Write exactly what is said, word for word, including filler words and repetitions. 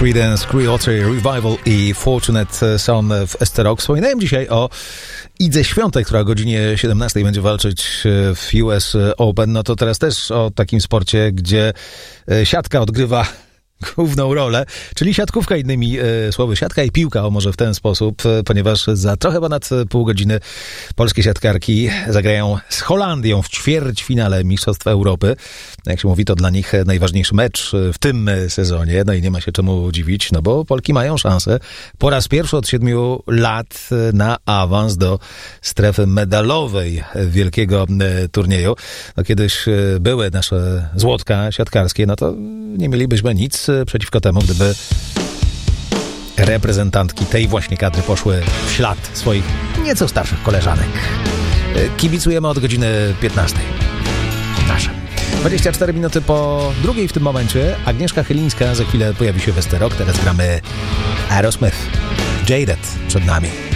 Creedence Clearwater Revival i Fortunate Son w S T Rock. Wspominałem dzisiaj o Idze Świątek, która o godzinie siedemnastej będzie walczyć w U S Open. No to teraz też o takim sporcie, gdzie siatka odgrywa główną rolę, czyli siatkówka, innymi e, słowy, siatka i piłka, o może w ten sposób, e, ponieważ za trochę ponad pół godziny polskie siatkarki zagrają z Holandią w ćwierćfinale Mistrzostw Europy. Jak się mówi, to dla nich najważniejszy mecz w tym sezonie, no i nie ma się czemu dziwić, no bo Polki mają szansę po raz pierwszy od siedmiu lat na awans do strefy medalowej wielkiego e, turnieju. No kiedyś e, były nasze złotka siatkarskie, no to nie mielibyśmy nic przeciwko temu, gdyby reprezentantki tej właśnie kadry poszły w ślad swoich nieco starszych koleżanek. Kibicujemy od godziny piętnastej. Nasze. dwadzieścia cztery minuty po drugiej w tym momencie. Agnieszka Chylińska za chwilę pojawi się w S T Rock. Teraz gramy Aerosmith. Jaded przed nami.